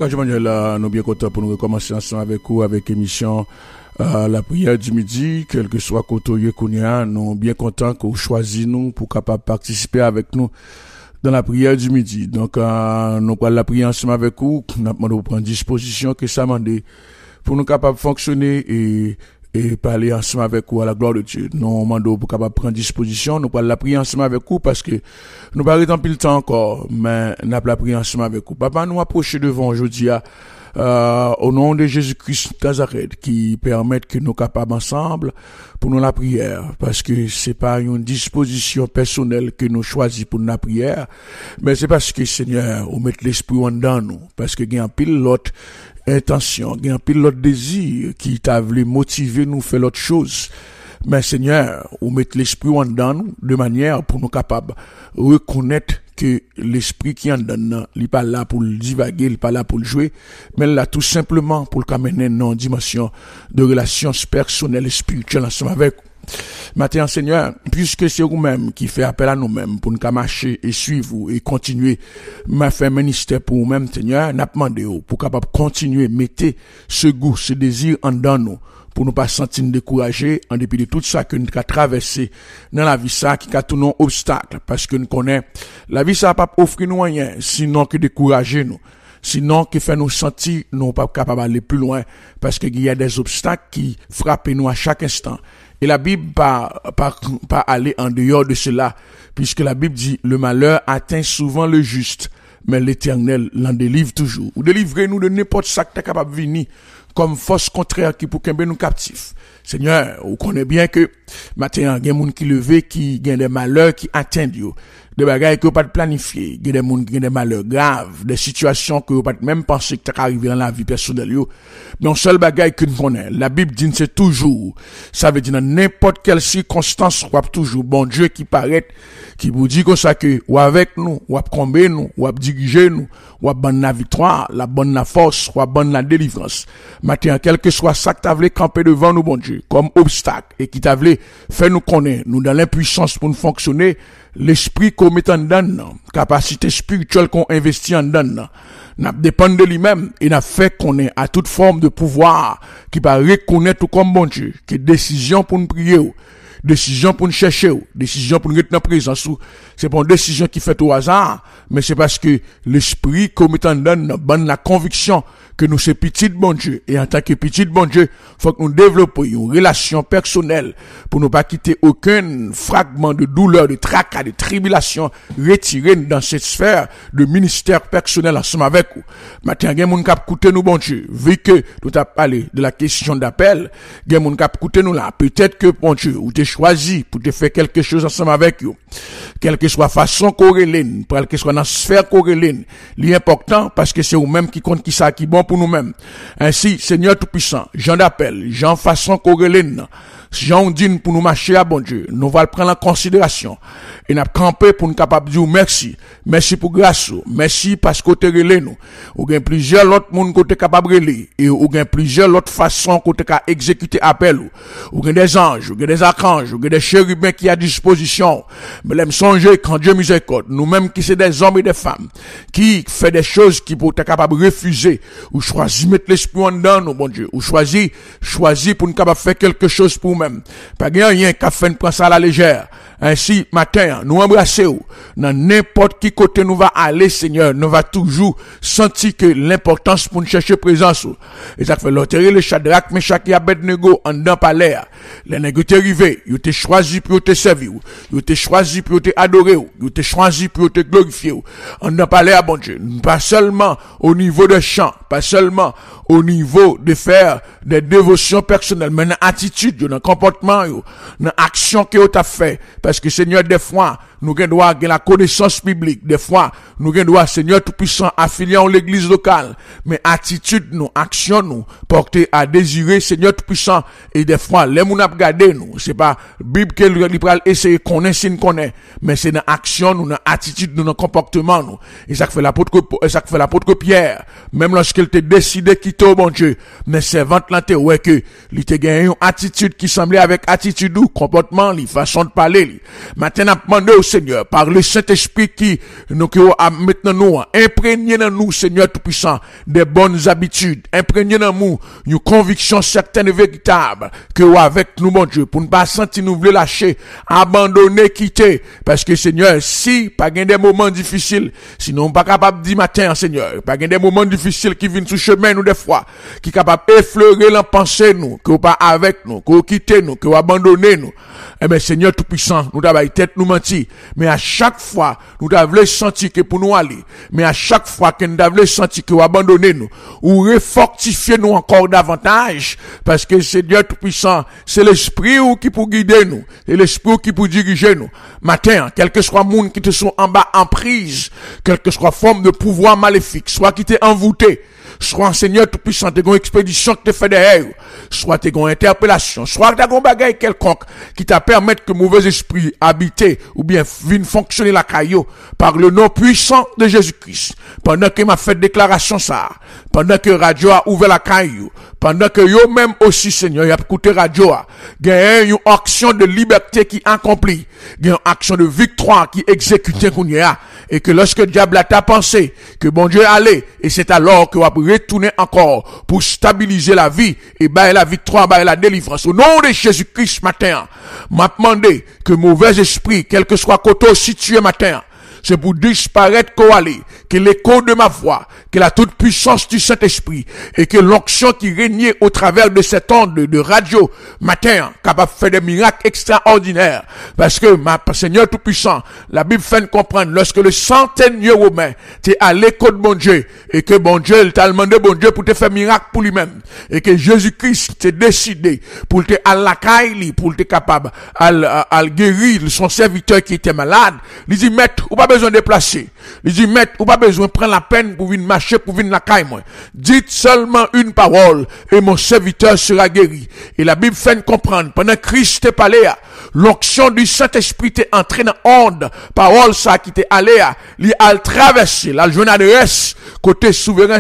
Radio Manuel, nous bien contents pour nous recommencer ensemble avec vous, avec l'émission La prière du midi, quel que soit côté Kounia, nous bien contents que vous choisissez nous pour capable participer avec nous dans la prière du midi. Donc, nous allons la prière ensemble avec vous, nous allons prendre disposition que ça m'a pour nous capables de fonctionner et parler ensemble avec vous à la gloire de Dieu. Nous demandons pour capable prendre disposition, nous allons la prier ensemble avec vous parce que nous pas rester le temps encore, mais nous allons la prier ensemble avec vous. Papa, nous approcher devant aujourd'hui au nom de Jésus-Christ Nazareth qui permettent que nous capables ensemble pour nous la prière parce que c'est pas une disposition personnelle que nous choisissons pour la prière, mais c'est parce que Seigneur, on met l'esprit en dedans nous parce que il y a un pilote intention, il y a un pilote désir qui t'a voulu motiver nous faire l'autre chose. Mais Seigneur, on met l'esprit en dedans nous de manière pour nous capables reconnaître que l'esprit qui en donne, il n'est pas là pour le divaguer, il n'est pas là pour le jouer, mais là tout simplement pour le mener dans une dimension de relations personnelles et spirituelles ensemble avec vous. Maintenant, Seigneur, puisque c'est vous-même qui fait appel à nous-mêmes pour nous marcher et suivre et continuer ma faire ministère pour vous-même, Seigneur, n'a demandé pour capable continuer mettre ce goût, ce désir en dedans nous pour nous pas sentir découragés en dépit de tout ça que nous avons traversé dans la vie ça qui a tout non obstacle parce que nous connaissons la vie ça pas offrir nous rien sinon que décourager nous. Sinon, qui fait nous sentir, nous pas capables d'aller plus loin, parce qu'il y a des obstacles qui frappent nous à chaque instant. Et la Bible pas aller en dehors de cela, puisque la Bible dit, le malheur atteint souvent le juste, mais l'Éternel l'en délivre toujours. Ou délivrez-nous de n'importe ça que t'es capable de venir, comme force contraire qui pour qu'embe nous captifs. Seigneur, vous connaissez bien que, maintenant, il y a des gens qui levent, qui ont des malheurs qui atteignent Dieu. Des bagages que vous pas planifier, il y a des gens qui ont des malheurs graves, des situations que vous pas même penser que ça arriver dans la vie personnelle. Mais un seul bagage que nous connaissons, la Bible dit c'est toujours, ça veut dire dans n'importe quelle circonstance, ou toujours bon Dieu qui paraît, qui vous dit comme ça que, ou avec nous, ou combattre nous, ou diriger nous, ou bonne la victoire, la bonne la force, ou bonne la délivrance. Maintenant, quel que soit ça que tu as voulu camper devant nous, bon Dieu, comme obstacle, et qui t'a voulu faire nous connaître, nous dans l'impuissance pour nous fonctionner, l'esprit qu'on met en dedans, capacité spirituelle qu'on investit en dedans, n'a dépend de lui-même et n'a fait qu'on ait à toute forme de pouvoir qui va reconnaître comme bon Dieu, que décision pour nous prier, décision pour nous chercher, décision pour nous être dans la présence, c'est pas une décision qui fait au hasard, mais c'est parce que l'esprit qu'on met en dedans, bonne la conviction que nous c'est petit bon Dieu et en tant que petit bon Dieu faut que nous développions une relation personnelle pour ne pas quitter aucun fragment de douleur, de tracas, de tribulation retiré dans cette sphère de ministère personnel ensemble avec vous. Maintenant, il y a des gens qui écoutent nous bon Dieu, vu que nous avons parlé de la question d'appel, il y a des gens qui écoutent nous là, peut-être que bon Dieu, ou t'es choisi pour te faire quelque chose ensemble avec vous. Quelle que soit façon corrélée, quelle que soit dans sphère corrélée, l'important parce que c'est vous-même qui compte qui ça qui bon pour nous-mêmes. Ainsi, Seigneur Tout-Puissant, Jean d'appel, Jean façon corrélée, Jean dit pour nous marcher à bon Dieu, nous allons le prendre en considération et nous camper pour nous capable de dire merci. Merci pour grâce, merci parce que tu relais nous. Ou gain plusieurs autres monde côté capable relais et ou gain plusieurs autres façons côté ka exécuter appel ou gain des anges, ou gain des archanges, ou gain des chérubins qui à disposition. Mais l'aime songer quand Dieu miséricorde, nous-mêmes qui c'est des hommes et des femmes qui fait des choses qui pour être capable de refuser ou choisir mettre l'esprit en dedans nous bon Dieu, ou choisir pour nous capable faire quelque chose pour même. Pas rien qu'à faire prendre ça à la légère. Ainsi, matin, nous embrasser dans n'importe qui côté nous va aller, Seigneur, nous va toujours sentir que l'importance pour nous chercher présence. Et ça fait l'autorité, le Shadrach, Meshach et Abednego, en dedans palais. Les nègres t'es arrivés, ils t'ont choisi pour te servir, ils t'ont choisi pour te adorer, ils t'ont choisi pour te glorifier. En dedans palais, bon Dieu, pas seulement au niveau de chant, pas seulement au niveau de faire des dévotions personnelles, mais dans l'attitude, dans le comportement, dans l'action que tu as fait. Parce que Seigneur, des fois, nous devons avoir la connaissance biblique. Des fois, nous devons avoir, Seigneur Tout-Puissant, affilié à l'église locale. Mais attitude, nous, action, nous, porter à désirer, Seigneur Tout-Puissant. Et des fois, les gens ap gade nous. C'est pas Bible que nous pral essayer connaître si nous connaît. Mais c'est dans action, nous, dans attitude, nous, dans comportement, nous. Et ça fait l'apôtre Pierre. Même lorsqu'il était décidé quitter au bon Dieu. Mais servante là, ouais que, il te gagné une attitude qui semblait avec attitude ou comportement, li, façon de parler, li. Maintenant, demandé Seigneur, par le Saint-Esprit qui nous a maintenant nous, imprégné dans nous, Seigneur Tout-Puissant, des bonnes habitudes, imprégné dans nous, une conviction certaine et véritable, que avec nous, mon Dieu, pour ne pas sentir nous voulons lâcher, abandonner, quitter, parce que Seigneur, si, pas des moments difficiles, sinon pas capable de dire matin, Seigneur, pas des moments difficiles qui viennent sous chemin, nous, des fois, qui capable d'effleurer la pensée, nous, que vous pas avec nous, que vous quittez nous, que vous abandonnez nous. Eh bien, Seigneur Tout-Puissant, nous avons tête nous mentir. Mais à chaque fois, nous avons senti que pour nous aller. Mais à chaque fois que nous avons senti que vous abandonnez nous, ou refortifiez nous encore davantage. Parce que Seigneur Tout-Puissant, c'est l'Esprit qui pour guider nous. C'est l'Esprit qui pour diriger nous. Matin, quel que soit le monde qui te sont en bas en prise, quelle que soit forme de pouvoir maléfique, soit qui t'est envoûté, soit Seigneur Tout-Puissant, t'es une expédition que t'es fait derrière, soit t'es une interpellation, soit t'as un bagage quelconque qui t'a permis que mauvais esprit habiter ou bien vienne fonctionner la caillou par le nom puissant de Jésus-Christ. Pendant que m'a fait déclaration ça, pendant que radio a ouvert la caillou, pendant que yo même aussi Seigneur, y a écouté radio a, gagne une action de liberté qui accomplit, gagne une action de victoire qui exécute qu'on y a, et que lorsque le diable a t'a pensé que bon Dieu allait, et c'est alors que va retourner encore pour stabiliser la vie et bailler la victoire, bailler la délivrance. Au nom de Jésus-Christ matin, m'a demandé que mauvais esprit, quel que soit côté situé matin, c'est pour disparaître qu'au aller, que l'écho de ma voix, que la toute puissance du Saint-Esprit, et que l'onction qui régnait au travers de cette onde de radio, matin, capable de faire des miracles extraordinaires. Parce que, Seigneur Tout-Puissant, la Bible fait comprendre, lorsque le centenier romain, t'es à l'écho de bon Dieu, et que bon Dieu, il t'a demandé bon Dieu pour te faire miracle pour lui-même, et que Jésus-Christ t'est décidé pour te à la caille, pour te capable à guérir son serviteur qui était malade, il dit, maître, ou pas besoin de déplacer. Il dit, maître, ou pas besoin de prendre la peine pour venir marcher, pour venir la caille, moi. Dites seulement une parole, et mon serviteur sera guéri. Et la Bible fait comprendre, pendant que Christ t'est parlé, l'onction du Saint-Esprit t'est entré dans onde, parole ça qui t'est allé, il a traversé, la journée adresse, côté souverain,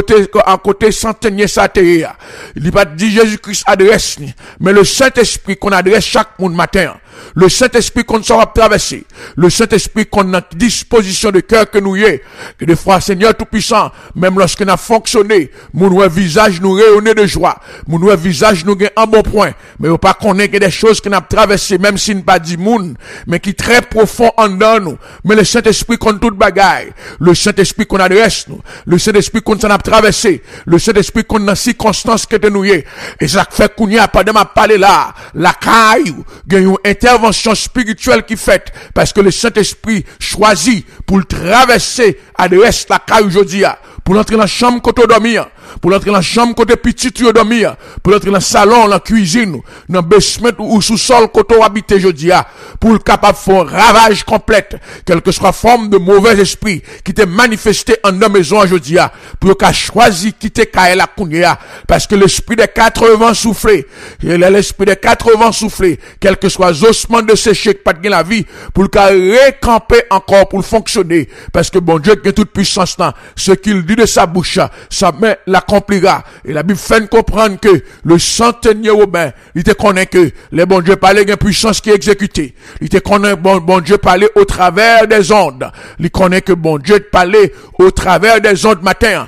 côté centenier ça t'est, il dit pas dit Jésus-Christ adresse, mais le Saint-Esprit qu'on adresse chaque monde matin, le Saint-Esprit qu'on sera traversé, le Saint-Esprit qu'on a disposition de cœur que nous y est, que des fois, Seigneur Tout-Puissant, même lorsqu'on a fonctionné, mon visage nous rayonnait de joie, mon visage nous gagne un bon point, mais on pas connaît que des choses qu'on a traversées, même si nous pas dit moun, mais qui très profond en dedans nous, mais le Saint-Esprit qu'on toute bagaille, le Saint-Esprit qu'on adresse nous, le Saint-Esprit qu'on s'en a traversé, le Saint-Esprit qu'on a circonstances que de nous y est, et ça fait qu'on y a pas de ma parler là, la caille, gagne une intervention spirituelle qui fait, parce que le Saint-Esprit choisit pour traverser adresse la caille aujourd'hui, pour entrer dans la chambre côté dormir, pour entrer dans la chambre côté petit dormir, pour entrer dans le salon, dans la cuisine, dans le basement ou sous-sol côté habité aujourd'hui, pour le capable de faire un ravage complète, quelle que soit la forme de mauvais esprit qui t'est manifesté en nos maisons aujourd'hui, pour qu'a choisi quitter caille la kounia, parce que l'esprit des 80 soufflé, l'esprit des 80 soufflé, quel que soit ossements de sécher pas de la vie, pour le cas récamper encore pour fonctionner, parce que bon Dieu qui a toute puissance là, ce qu'il dit de sa bouche, ça met l'accomplira. Et la Bible fait comprendre que le centenier Robin, il te connaît que les bon Dieu parlait d'une puissance qui est exécutée. Il te connaît bon Dieu parlait au travers des ondes. Il connaît que bon Dieu parlait au travers des ondes matin.